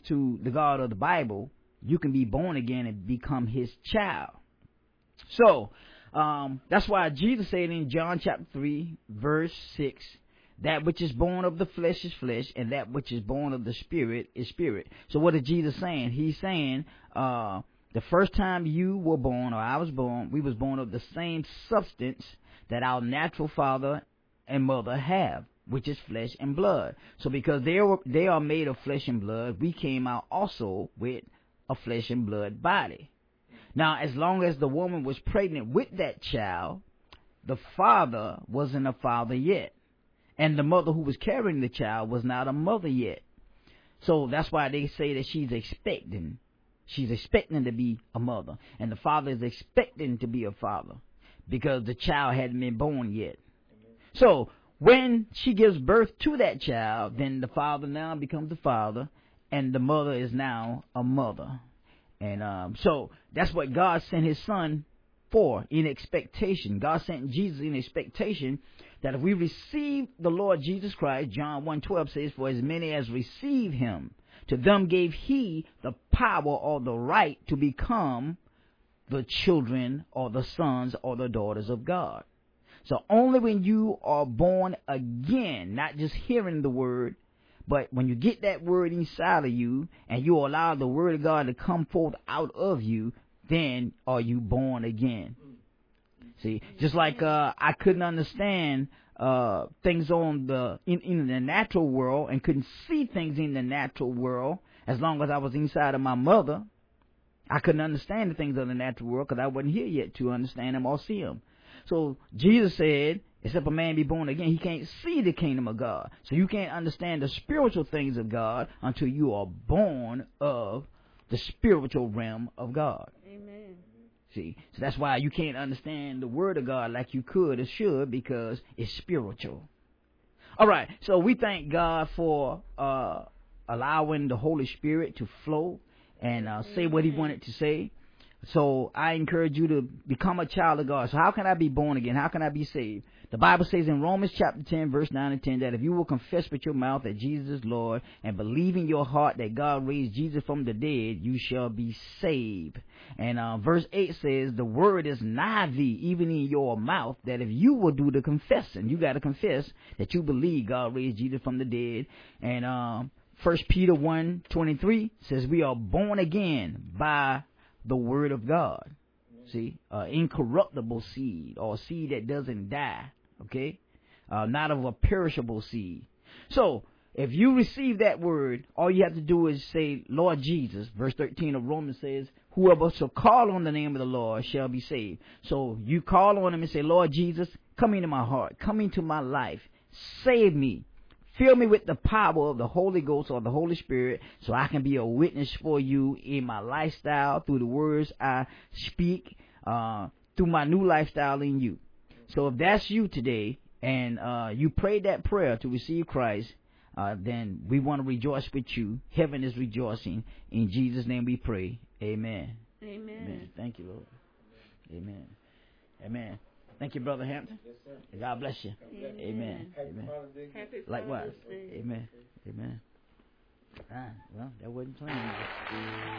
to the God of the Bible, you can be born again and become his child. So, that's why Jesus said in John chapter 3, verse 6, that which is born of the flesh is flesh, and that which is born of the spirit is spirit. So what is Jesus saying? He's saying, the first time you were born, or I was born, we was born of the same substance that our natural father and mother have, which is flesh and blood. So because they are made of flesh and blood, we came out also with a flesh and blood body. Now, as long as the woman was pregnant with that child, the father wasn't a father yet. And the mother who was carrying the child was not a mother yet. So that's why they say that she's expecting. She's expecting to be a mother. And the father is expecting to be a father, because the child hadn't been born yet. So when she gives birth to that child, then the father now becomes the father, and the mother is now a mother. And so that's what God sent his son for, in expectation. God sent Jesus in expectation that if we receive the Lord Jesus Christ, John 1:12 says, for as many as receive him, to them gave he the power or the right to become the children or the sons or the daughters of God. So only when you are born again, not just hearing the word, but when you get that word inside of you and you allow the word of God to come forth out of you, then are you born again. See, just like I couldn't understand things on in the natural world, and couldn't see things in the natural world as long as I was inside of my mother. I couldn't understand the things of the natural world because I wasn't here yet to understand them or see them. So Jesus said, except a man be born again, he can't see the kingdom of God. So you can't understand the spiritual things of God until you are born of the spiritual realm of God. Amen. See, so that's why you can't understand the word of God like you could or should, because it's spiritual. All right, so we thank God for allowing the Holy Spirit to flow and say what he wanted to say. So I encourage you to become a child of God. So how can I be born again? How can I be saved? The Bible says in Romans chapter 10, verse 9 and 10, that if you will confess with your mouth that Jesus is Lord and believe in your heart that God raised Jesus from the dead, you shall be saved. And verse 8 says, the word is nigh thee, even in your mouth, that if you will do the confessing, you got to confess that you believe God raised Jesus from the dead. And 1 Peter 1:23 says we are born again by the word of God. See, incorruptible seed, or seed that doesn't die. Okay, not of a perishable seed. So if you receive that word, all you have to do is say, Lord Jesus. Verse 13 of Romans says, whoever shall call on the name of the Lord shall be saved. So you call on him and say, Lord Jesus, come into my heart, come into my life, save me. Fill me with the power of the Holy Ghost or the Holy Spirit, so I can be a witness for you in my lifestyle, through the words I speak, through my new lifestyle in you. So if that's you today, and you prayed that prayer to receive Christ, then we want to rejoice with you. Heaven is rejoicing. In Jesus' name we pray. Amen. Amen. Amen. Thank you, Lord. Amen. Amen. Thank you, Brother Hampton. Yes, sir. God bless you. Amen. Amen. Happy Amen. Father's Day. Happy Likewise. Father's Day. Amen. Amen. Well, that wasn't planned.